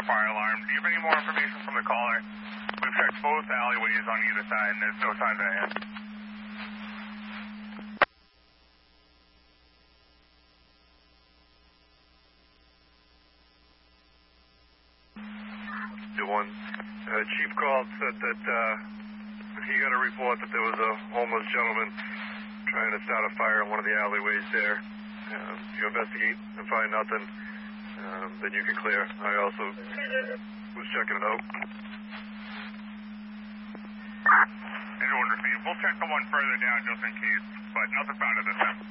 a fire alarm. Do you have any more information from the caller? We've checked both alleyways on either side, and there's no signs of it. Chief called, said that he got a report that there was a homeless gentleman trying to start a fire in one of the alleyways there. If you investigate and find nothing, then you can clear. I also was checking it out. We'll check the one further down just in case, but nothing found at this time.